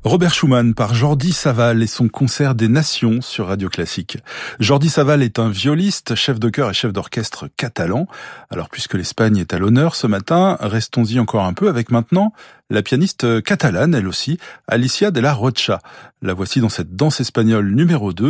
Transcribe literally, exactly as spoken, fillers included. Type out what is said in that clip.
Robert Schumann par Jordi Savall et son concert des Nations sur Radio Classique. Jordi Savall est un violiste, chef de chœur et chef d'orchestre catalan. Alors puisque l'Espagne est à l'honneur ce matin, restons-y encore un peu avec maintenant la pianiste catalane, elle aussi, Alicia de la Rocha. La voici dans cette danse espagnole numéro deux.